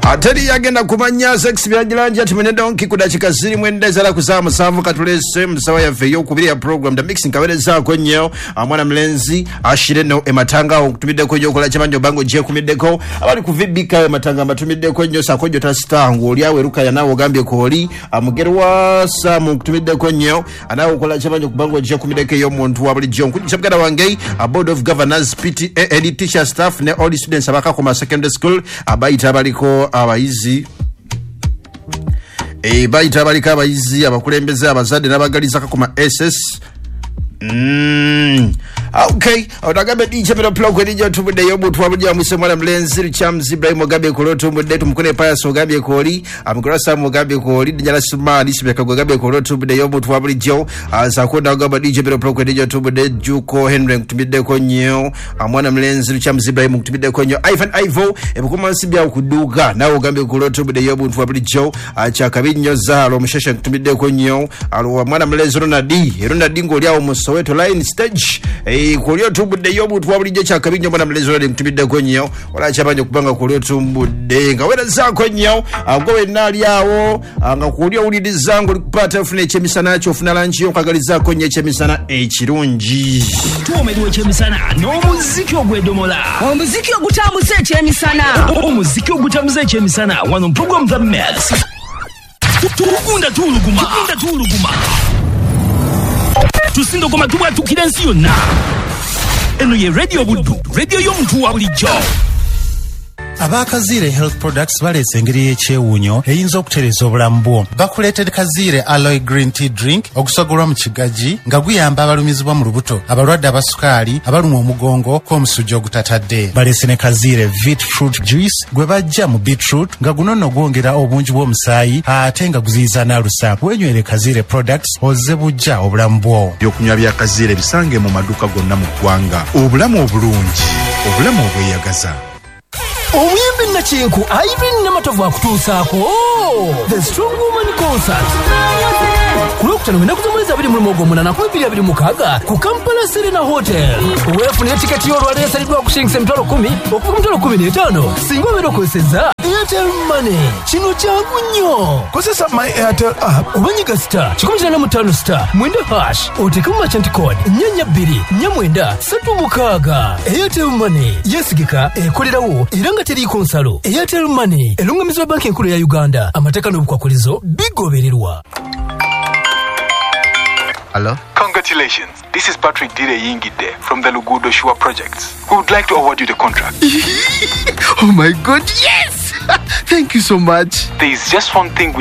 Ateri yagenda kumanya sex byagiranja tumene donki kudachika ziri mwendeza la kusamu samu katulese msawa ya feyo kubiri ya program da mixing kawereza kwenye mwana mlenzi ashireno ematanga kutumide kwenye kula chamanjo bango jia kumideko abali kuvibika ematanga matumide kwenye sakojo tasita ngulia weruka ya nao gambye kuholi amugerwa samu kutumide kwenye anao kula chamanjo kubango jia kumideke yo mwantu wabali jion kuchabgada wangei a board of governors PTA teacher staff ne all students abaka kuma secondary school abaita baliko abayizi baita balika abayizi abakulembeze abazadde n'abagaliza kakuma SS okay odagabe DJ pero plug edijo tumude yobu twabujja muse mwana mlenzi Richams Ibrahim Mugabe koloto mude tumukune paya so Mugabe koli amkurasa Mugabe koli dijala sumani sibeka Mugabe koloto mude yobu twabujjo azakonda gaba DJ pero plug edijo tumude Juko Henry tumide konyo mwana mlenzi Richams Ibrahim tumide konyo Ivan Ivo ebukuma sibya okuduga nawo Mugabe koloto mude yobu twabujjo achakabinyo zalo musheshe tumide konyo alo mwana mlenzi Ronald ngoli awo Soweto line stage kulio tubude yobu twabulije chakabinyo mwana mlezo ndi mtibide konyo wala chabanyo kubanga kulio tumbude ngawera zako nyo agowe nali yawo nga kulio ulidi zangu likupata ufune echemisana cho ufuna lanchi yo kagaliza konye echemisana ekirungi tuomediwe echemisana n'omuziki ogwedomola omuziki ogutamuze echemisana omuziki ogutamuze echemisana wano program the mess tukunda tuluguma tusindo koma tuba tukirensi yonna eno ye radio buddu radio y'omuntu wa bulijjo Abakazire Health Products balese engeri y'ekyewuunyo eyinza okutereza obulamu bwo. Bakuleetedde Kazire Aloe Green Tea Drink okusogolwa mu kigaji nga guyamba abalumizibwa mu lubuto, abalwadde abasukaali, abalumwa omugongo k'omusujja ogutatadde. Balese ne Kazire Vit Fruit Juice gwe bajja mu beetroot nga guno nno gwongera obungi bw'omusaayi ate nga guziyiza n'alusa. Wenywere Kazire Products ozze bujja obulamu bwo. Ebyokunywa bya Kazire bisange mu maduuka gonna mu ggwanga. Obulamu obulungi, obulamu obweyagaza. Omuyimbi Nakinku Irene Namatovu akutuusaako The Strong Woman Concert kulokutano wena kutamuleza 28 ku Kampala Serena Hotel. Weefuna tiketi y'olwaleero esalidwa okushingisa emitwalo 10 okuva ku mitwalo 15 singa obeera okozesezza Airtel Money. Kino kyangu nnyo. Kozesa My Airtel app obanyiga star 155 star mwenda hash oteekemu merchant code 424936. Airtel Money yesigika ekolerawo era nga teriiko nsalo. Airtel Money elungamizibwa banki enkulu ya Uganda. Amateeka n'obukwakulizo bigobererwa. Hello? Congratulations. This is Patrick Dire Yingide from the Lugudo Shua Projects. We would like to award you the contract. Oh my God, yes! Thank you so much. There is just one thing we